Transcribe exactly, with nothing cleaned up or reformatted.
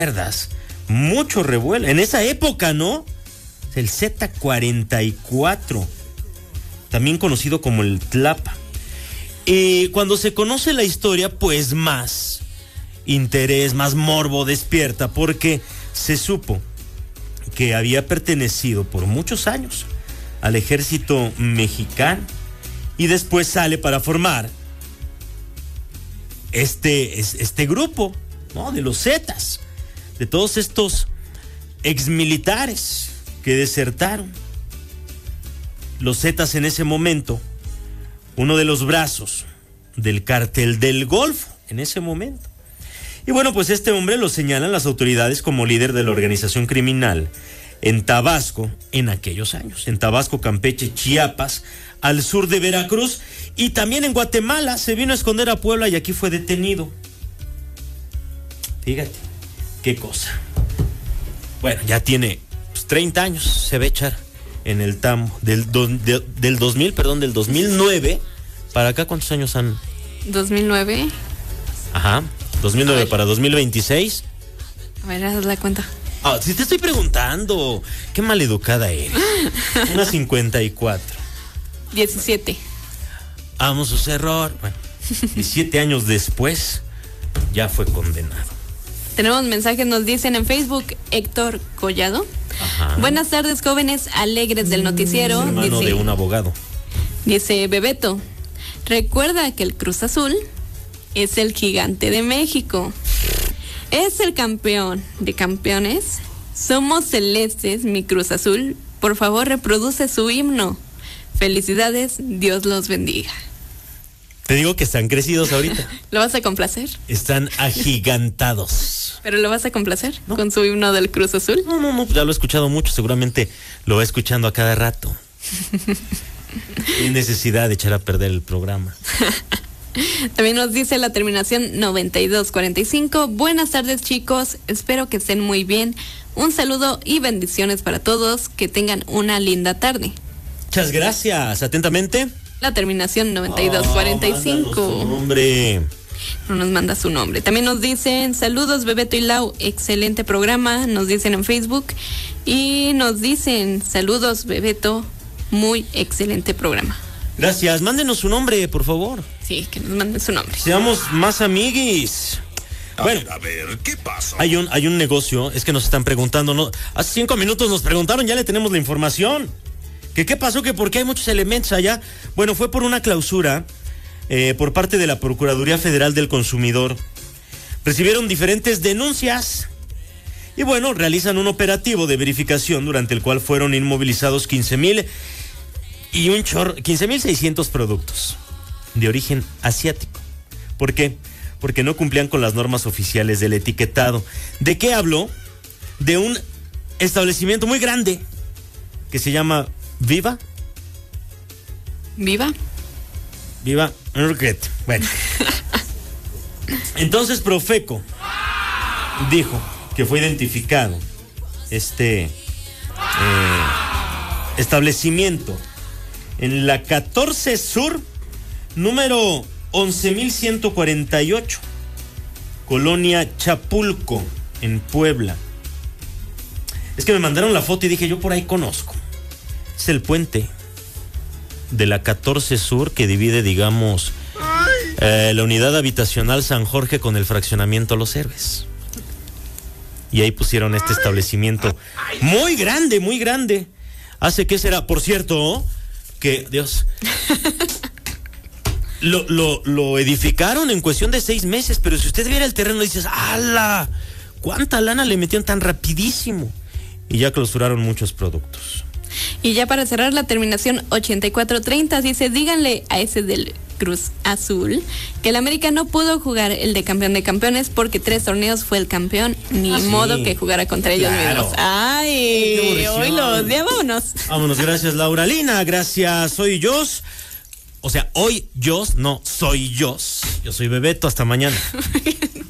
¿Recuerdas? Mucho revuelo. En esa época, ¿no? El Z cuarenta y cuatro, también conocido como el Tlapa. Y cuando se conoce la historia, pues más interés, más morbo despierta, porque se supo que había pertenecido por muchos años al ejército mexicano y después sale para formar este, este grupo, ¿no? De los Zetas, de todos estos exmilitares que desertaron. Los Zetas en ese momento, uno de los brazos del cártel del Golfo, en ese momento. Y bueno, pues este hombre lo señalan las autoridades como líder de la organización criminal en Tabasco en aquellos años. En Tabasco, Campeche, Chiapas, al sur de Veracruz y también en Guatemala. Se vino a esconder a Puebla y aquí fue detenido. Fíjate, qué cosa. Bueno, ya tiene pues, treinta años, se va a echar en el tambo. Del, do, de, del dos mil, perdón, del dos mil nueve para acá, ¿cuántos años han? dos mil nueve. Ajá, dos mil nueve para dos mil veintiséis. A ver, haz la cuenta. Ah, si te estoy preguntando, qué maleducada eres. Una cincuenta y cuatro. diecisiete. Vamos, su error. Bueno, diecisiete años después, ya fue condenado. Tenemos mensajes, nos dicen en Facebook, Héctor Collado. Ajá. Buenas tardes, jóvenes alegres del noticiero. Es hermano dice, de un abogado. Dice Bebeto, recuerda que el Cruz Azul es el gigante de México. Es el campeón de campeones. Somos celestes, mi Cruz Azul. Por favor, reproduce su himno. Felicidades, Dios los bendiga. Te digo que están crecidos ahorita. ¿Lo vas a complacer? Están agigantados. ¿Pero lo vas a complacer ¿No? con su himno del Cruz Azul? No, no, no, ya lo he escuchado mucho. Seguramente lo va escuchando a cada rato. Sin necesidad de echar a perder el programa. También nos dice la terminación noventa y dos cuarenta y cinco. Buenas tardes, chicos. Espero que estén muy bien. Un saludo y bendiciones para todos. Que tengan una linda tarde. Muchas gracias. Atentamente. La terminación noventa y dos cuarenta y cinco. Oh, nombre. No nos manda su nombre. También nos dicen saludos, Bebeto y Lau. Excelente programa. Nos dicen en Facebook. Y nos dicen saludos, Bebeto. Muy excelente programa. Gracias. Mándenos su nombre, por favor. Sí, que nos manden su nombre. Seamos más amiguis. A Bueno, ver, a ver, ¿qué pasó? hay un, hay un negocio, es que nos están preguntando, ¿no? Hace cinco minutos nos preguntaron, ya le tenemos la información. ¿Que qué pasó? Que por qué hay muchos elementos allá. Bueno, fue por una clausura eh, por parte de la Procuraduría Federal del Consumidor. Recibieron diferentes denuncias y bueno, realizan un operativo de verificación durante el cual fueron inmovilizados quince mil y un chorro, quince mil seiscientos productos de origen asiático. ¿Por qué? Porque no cumplían con las normas oficiales del etiquetado. ¿De qué hablo? De un establecimiento muy grande que se llama Viva. ¿Viva? Viva Market. Bueno. Entonces Profeco dijo que fue identificado este eh, establecimiento en la catorce Sur, número once mil ciento cuarenta y ocho, Colonia Chapulco, en Puebla. Es que me mandaron la foto y dije, yo por ahí conozco. Es el puente de la catorce Sur que divide, digamos, eh, la unidad habitacional San Jorge con el fraccionamiento Los Héroes. Y ahí pusieron este establecimiento muy grande, muy grande. Hace, ¿qué será? Por cierto, que, Dios... Lo, lo, lo edificaron en cuestión de seis meses, pero si usted viera el terreno dices, ¡ala! ¿Cuánta lana le metieron tan rapidísimo? Y ya clausuraron muchos productos. Y ya para cerrar, la terminación ochenta y cuatro treinta dice, díganle a ese del Cruz Azul que el América no pudo jugar el de campeón de campeones porque tres torneos fue el campeón, ni ah, modo sí. que jugara contra ellos Claro. mismos. Ay, hoy los ya vámonos. Vámonos, gracias Laura Lina, gracias, soy Jos. O sea, hoy Jos, no, soy Jos. Yo soy Bebeto, hasta mañana.